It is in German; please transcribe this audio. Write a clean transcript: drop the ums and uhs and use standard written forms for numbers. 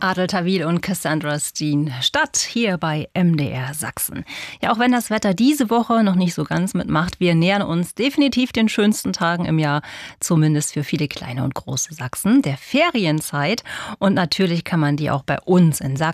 Adel Tawil und Cassandra Steen, Stadt hier bei MDR Sachsen. Ja, auch wenn das Wetter diese Woche noch nicht so ganz mitmacht, wir nähern uns definitiv den schönsten Tagen im Jahr, zumindest für viele kleine und große Sachsen, der Ferienzeit. Und natürlich kann man die auch bei uns in Sachsen